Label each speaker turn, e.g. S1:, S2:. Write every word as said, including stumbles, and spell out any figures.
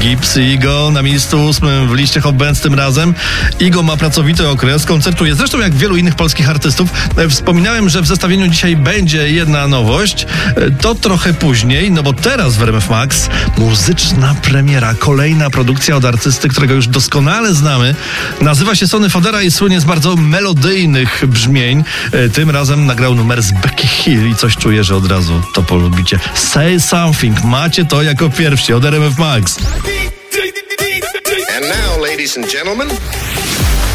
S1: Gibbs i Igo na miejscu ósmym w liście Hot Bands tym razem. Igo ma pracowity okres, koncertuje zresztą jak wielu innych polskich artystów. Wspominałem, że w zestawieniu dzisiaj będzie jedna nowość. To trochę później, no bo teraz w R M F Max muzyczna premiera, kolejna produkcja od artysty, którego już doskonale znamy. Nazywa się Sonny Fodera i słynie z bardzo melodyjnych brzmień. Tym razem nagrał numer z Becky Hill i coś czuję, że od razu to polubicie. Say Something. Macie to jako pierwsi od R M F Max.
S2: And now, ladies and gentlemen...